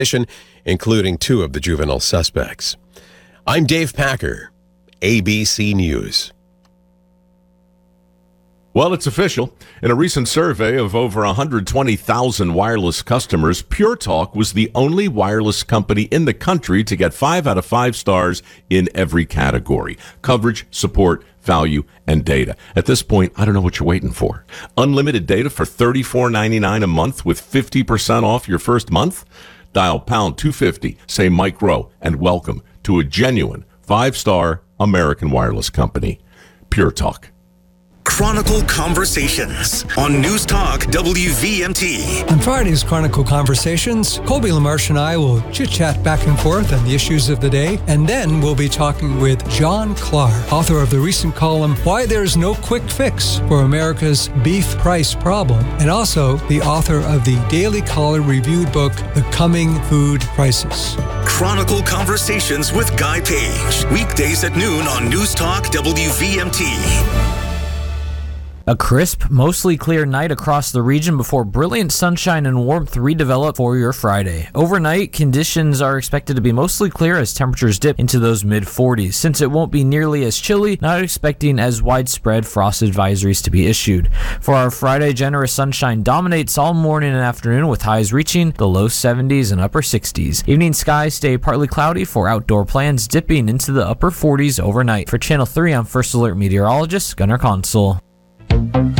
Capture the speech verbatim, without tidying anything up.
including two of the juvenile suspects. I'm Dave Packer, A B C News. Well, it's official. In a recent survey of over one hundred twenty thousand wireless customers, Pure Talk was the only wireless company in the country to get five out of five stars in every category: coverage, support, value, and data. At this point, I don't know what you're waiting for. Unlimited data for thirty-four ninety-nine a month with fifty percent off your first month? Dial pound two fifty, say Mike Rowe, and welcome to a genuine five-star American wireless company. Pure Talk. Chronicle Conversations on News Talk W V M T. On Friday's Chronicle Conversations, Colby LaMarche and I will chit-chat back and forth on the issues of the day, and then we'll be talking with John Clark, author of the recent column, Why There's No Quick Fix for America's Beef Price Problem, and also the author of the Daily Caller reviewed book, The Coming Food Crisis. Chronicle Conversations with Guy Page. Weekdays at noon on News Talk W V M T. A crisp, mostly clear night across the region before brilliant sunshine and warmth redevelop for your Friday. Overnight, conditions are expected to be mostly clear as temperatures dip into those mid forties. Since it won't be nearly as chilly, not expecting as widespread frost advisories to be issued. For our Friday, generous sunshine dominates all morning and afternoon with highs reaching the low seventies and upper sixties. Evening skies stay partly cloudy for outdoor plans, dipping into the upper forties overnight. For Channel three, I'm First Alert meteorologist Gunnar Consul.